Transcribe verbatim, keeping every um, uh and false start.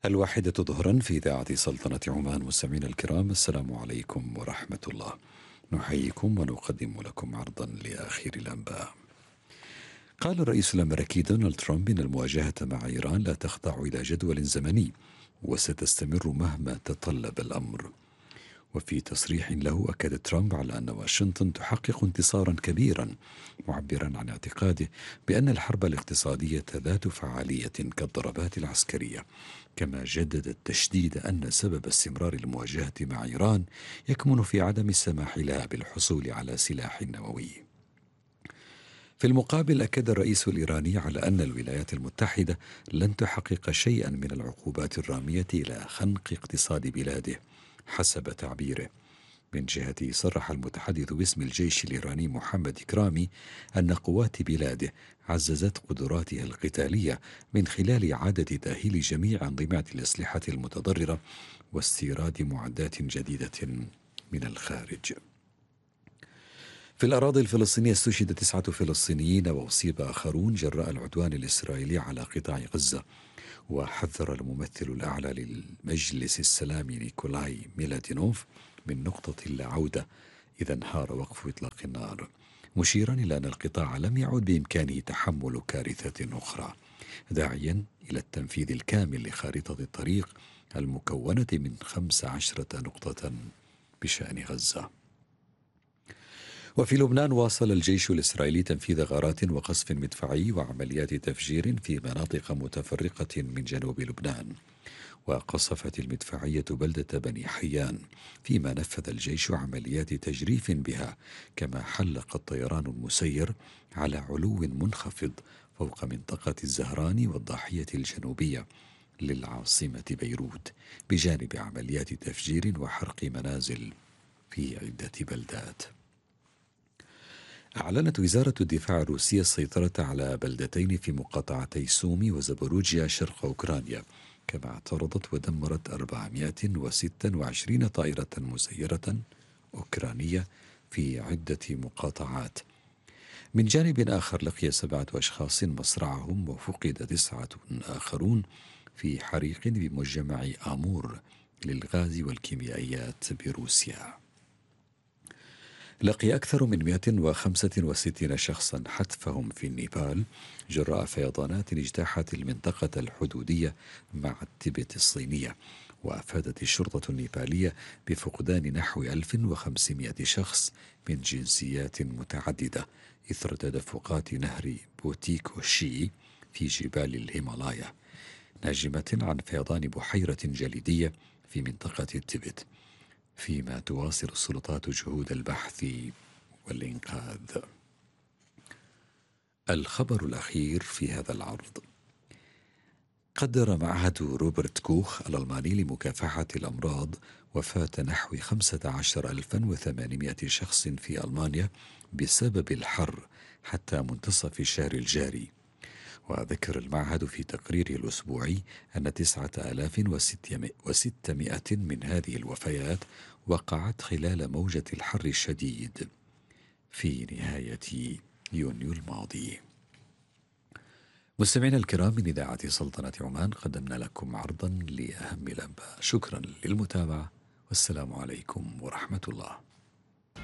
الواحدة ظهرا في إذاعة سلطنة عمان. مستمعينا الكرام، السلام عليكم ورحمة الله. نحييكم ونقدم لكم عرضا لآخر الأنباء. قال الرئيس الأمريكي دونالد ترامب إن المواجهة مع إيران لا تخضع إلى جدول زمني وستستمر مهما تطلب الأمر. وفي تصريح له أكد ترامب على أن واشنطن تحقق انتصارا كبيرا، معبرا عن اعتقاده بأن الحرب الاقتصادية ذات فعالية كالضربات العسكرية، كما جدد التشديد أن سبب استمرار المواجهة مع إيران يكمن في عدم السماح لها بالحصول على سلاح نووي. في المقابل أكد الرئيس الإيراني على أن الولايات المتحدة لن تحقق شيئا من العقوبات الرامية إلى خنق اقتصاد بلاده حسب تعبيره. من جهته صرح المتحدث باسم الجيش الإيراني محمد إكرامي أن قوات بلاده عززت قدراتها القتالية من خلال إعادة تأهيل جميع أنظمة الأسلحة المتضررة واستيراد معدات جديدة من الخارج. في الأراضي الفلسطينية استشهد تسعة فلسطينيين وأصيب آخرون جراء العدوان الإسرائيلي على قطاع غزة. وحذر الممثل الأعلى للمجلس السلامي نيكولاي ميلادينوف من نقطة لا عودة إذا انهار وقف إطلاق النار، مشيرا إلى أن القطاع لم يعد بإمكانه تحمل كارثة أخرى، داعيا إلى التنفيذ الكامل لخارطة الطريق المكونة من خمس عشرة نقطة بشأن غزة. وفي لبنان واصل الجيش الإسرائيلي تنفيذ غارات وقصف مدفعي وعمليات تفجير في مناطق متفرقة من جنوب لبنان. وقصفت المدفعية بلدة بني حيان، فيما نفذ الجيش عمليات تجريف بها، كما حلق الطيران المسير على علو منخفض فوق منطقة الزهراني والضاحية الجنوبية للعاصمة بيروت، بجانب عمليات تفجير وحرق منازل في عدة بلدات. أعلنت وزارة الدفاع الروسية السيطرة على بلدتين في مقاطعتي سومي وزبروجيا شرق أوكرانيا، كما اعترضت ودمرت أربعمائة وستة وعشرين طائرة مسيرة أوكرانية في عدة مقاطعات. من جانب آخر لقي سبعة أشخاص مصرعهم وفقد تسعة آخرون في حريق بمجمع آمور للغاز والكيميائيات بروسيا. لقي أكثر من مئة وخمسة وستين شخصا حتفهم في النيبال جراء فيضانات اجتاحت المنطقة الحدودية مع التبت الصينية. وأفادت الشرطة النيبالية بفقدان نحو ألف وخمسمائة شخص من جنسيات متعددة إثر تدفقات نهر بوتيكوشي في جبال الهيمالايا، ناجمة عن فيضان بحيرة جليدية في منطقة التبت، فيما تواصل السلطات جهود البحث والإنقاذ. الخبر الأخير في هذا العرض: قدر معهد روبرت كوخ الألماني لمكافحة الأمراض وفاة نحو خمسة عشر ألفا وثمانمائة شخص في ألمانيا بسبب الحر حتى منتصف الشهر الجاري. وذكر المعهد في تقريره الأسبوعي أن تسعة آلاف وستمائة من هذه الوفيات وقعت خلال موجة الحر الشديد في نهاية يونيو الماضي. مستمعينا الكرام، من إذاعة سلطنة عمان قدمنا لكم عرضا لأهم الأنباء. شكرا للمتابعة، والسلام عليكم ورحمة الله.